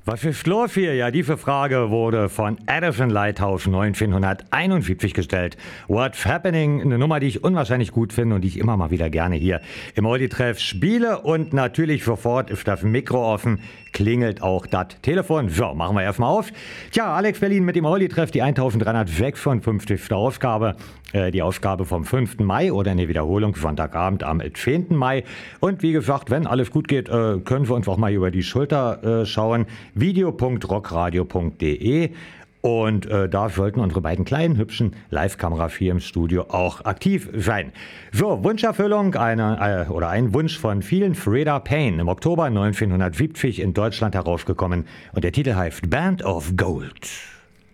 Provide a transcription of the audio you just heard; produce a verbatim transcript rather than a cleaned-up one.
Was ist los hier? Ja, diese Frage wurde von Edison Lighthouse neunzehnhunderteinundsiebzig gestellt. What's Happening? Eine Nummer, die ich unwahrscheinlich gut finde und die ich immer mal wieder gerne hier im Oldie-Treff spiele. Und natürlich sofort ist das Mikro offen, klingelt auch das Telefon. So, machen wir erstmal auf. Tja, Alex Berlin mit dem Oldie-Treff, die eintausenddreihundertsechsundfünfzigste Ausgabe. Äh, die Ausgabe vom fünften Mai oder eine Wiederholung Sonntagabend am zehnten Mai. Und wie gesagt, wenn alles gut geht, äh, können wir uns auch mal über die Schulter äh, schauen. video punkt rockradio punkt de und äh, da sollten unsere beiden kleinen, hübschen Live-Kameras hier im Studio auch aktiv sein. So, Wunscherfüllung, eine, äh, oder ein Wunsch von vielen, Freda Payne, im Oktober neunzehnhundertsiebzig in Deutschland herausgekommen und der Titel heißt Band of Gold.